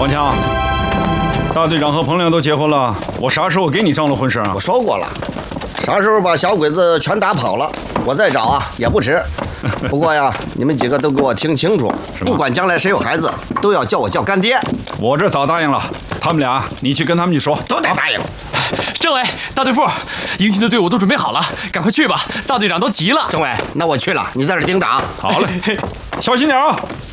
王强，大队长和彭亮都结婚了，我啥时候给你张罗婚事啊？ 我说过了，啥时候把小鬼子全打跑了，我再找啊也不迟。不过呀，你们几个都给我听清楚，不管将来谁有孩子，都要叫我叫干爹。 我这早答应了，他们俩你去跟他们去说， 都得答应。 政委，大队副，迎亲的队伍都准备好了，赶快去吧，大队长都急了。 政委，那我去了，你在这盯着啊。 好嘞，小心点啊。